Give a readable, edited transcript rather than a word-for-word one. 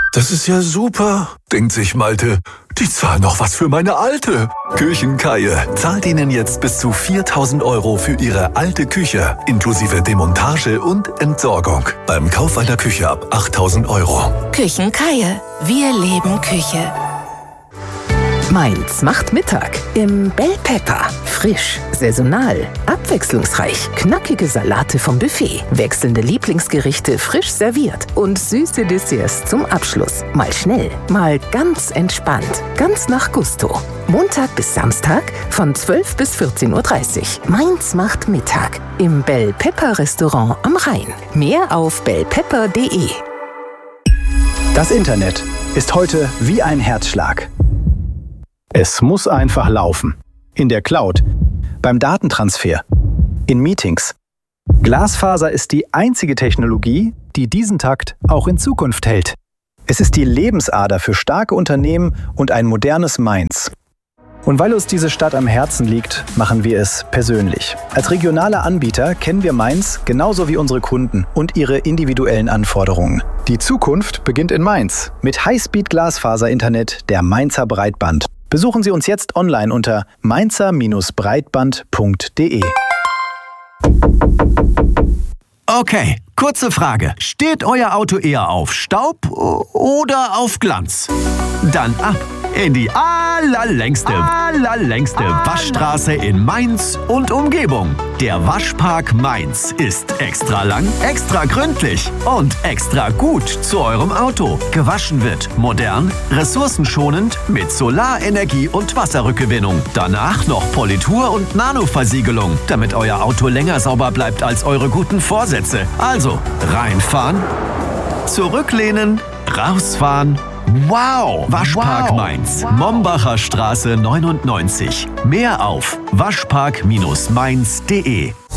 Das ist ja super, denkt sich Malte. Die zahlen noch was für meine alte. Küchenkaie zahlt Ihnen jetzt bis zu 4.000 € für Ihre alte Küche, inklusive Demontage und Entsorgung. Beim Kauf einer Küche ab 8.000 €. Küchenkaie. Wir leben Küche. Mainz macht Mittag im Bell Pepper. Frisch, saisonal, abwechslungsreich, knackige Salate vom Buffet, wechselnde Lieblingsgerichte frisch serviert und süße Desserts zum Abschluss. Mal schnell, mal ganz entspannt, ganz nach Gusto. Montag bis Samstag von 12 bis 14:30 Uhr. Mainz macht Mittag im Bell Pepper Restaurant am Rhein. Mehr auf bellpepper.de. Das Internet ist heute wie ein Herzschlag. Es muss einfach laufen. In der Cloud, beim Datentransfer, in Meetings. Glasfaser ist die einzige Technologie, die diesen Takt auch in Zukunft hält. Es ist die Lebensader für starke Unternehmen und ein modernes Mainz. Und weil uns diese Stadt am Herzen liegt, machen wir es persönlich. Als regionaler Anbieter kennen wir Mainz genauso wie unsere Kunden und ihre individuellen Anforderungen. Die Zukunft beginnt in Mainz mit Highspeed-Glasfaser-Internet der Mainzer Breitband. Besuchen Sie uns jetzt online unter mainzer-breitband.de. Okay, kurze Frage. Steht euer Auto eher auf Staub oder auf Glanz? Dann ab in die allerlängste Waschstraße in Mainz und Umgebung. Der Waschpark Mainz ist extra lang, extra gründlich und extra gut zu eurem Auto. Gewaschen wird modern, ressourcenschonend mit Solarenergie und Wasserrückgewinnung. Danach noch Politur und Nanoversiegelung, damit euer Auto länger sauber bleibt als eure guten Vorsätze. Also reinfahren, zurücklehnen, rausfahren. Wow! Waschpark Mainz, Mombacher Straße 99. Mehr auf waschpark-mainz.de.